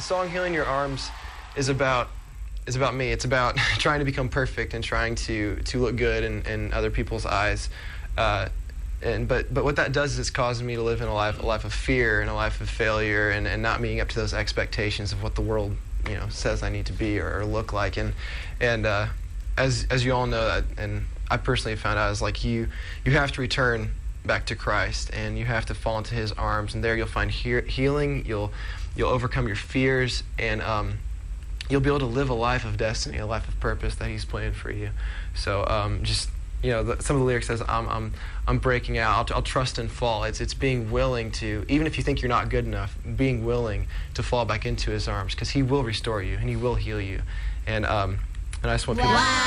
song "Healing Your Arms" is about me. It's about trying to become perfect and trying to look good in other people's eyes. But what that does is it's causing me to live in a life of fear and a life of failure and not meeting up to those expectations of what the world says I need to be or look like. And as you all know, that, and I personally found out, is like you have to return back to Christ, and you have to fall into His arms, and there you'll find healing. You'll overcome your fears, and you'll be able to live a life of destiny, a life of purpose that He's planned for you. So just some of the lyrics says, I'm breaking out. I'll trust and fall. It's being willing to, even if you think you're not good enough, being willing to fall back into His arms, because He will restore you and He will heal you. And I just want people.